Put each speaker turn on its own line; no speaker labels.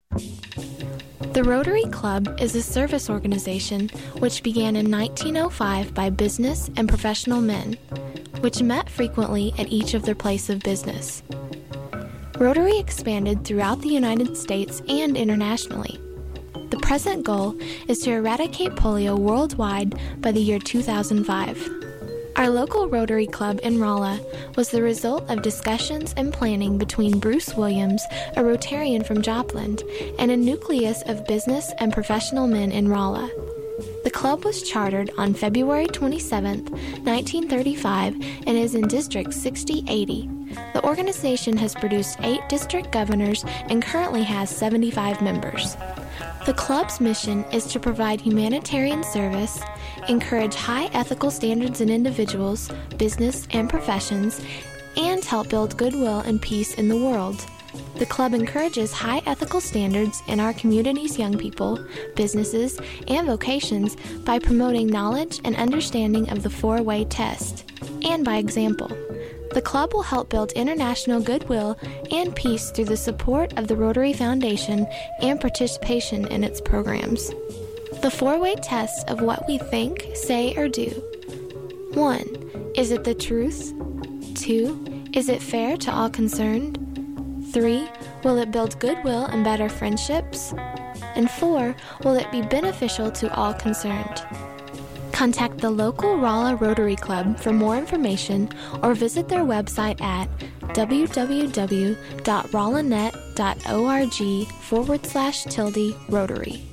The Rotary Club is a service organization which began in 1905 by business and professional men, which met frequently at each of their place of business. Rotary expanded throughout the United States and internationally. The present goal is to eradicate polio worldwide by the year 2005. Our local Rotary Club in Rolla was the result of discussions and planning between Bruce Williams, a Rotarian from Joplin, and a nucleus of business and professional men in Rolla. The club was chartered on February 27, 1935, and is in District 6080. The organization has produced 8 district governors and currently has 75 members. The club's mission is to provide humanitarian service, encourage high ethical standards in individuals, business, and professions, and help build goodwill and peace in the world. The club encourages high ethical standards in our community's young people, businesses, and vocations by promoting knowledge and understanding of the 4-way test, and by example. The club will help build international goodwill and peace through the support of the Rotary Foundation and participation in its programs. The 4-way test of what we think, say, or do. 1. Is it the truth? 2. Is it fair to all concerned? 3. Will it build goodwill and better friendships? And 4. Will it be beneficial to all concerned? Contact the local Rolla Rotary Club for more information or visit their website at www.rollanet.org/Rotary.